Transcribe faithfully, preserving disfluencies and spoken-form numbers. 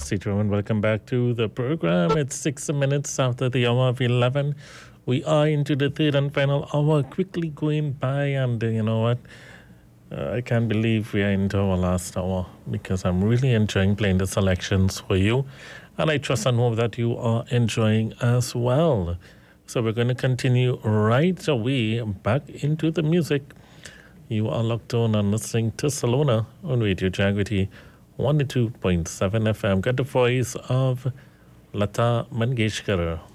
Stay tuned and welcome back to the program. It's six minutes after the hour of eleven. We are into the third and final hour, quickly going by, and uh, you know what? Uh, I can't believe we are into our last hour because I'm really enjoying playing the selections for you, and I trust and hope that you are enjoying as well. So we're going to continue right away back into the music. You are locked on and listening to Salona on Radio Jagriti one oh two point seven F M. Got the voice of Lata Mangeshkar.